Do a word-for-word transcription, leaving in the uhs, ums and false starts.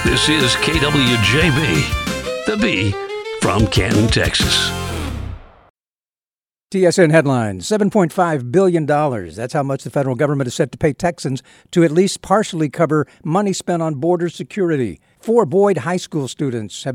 This is K W J B, the B from Canton, Texas. T S N headlines, seven point five billion dollars. That's how much the federal government is set to pay Texans to at least partially cover money spent on border security. Four Boyd High School students have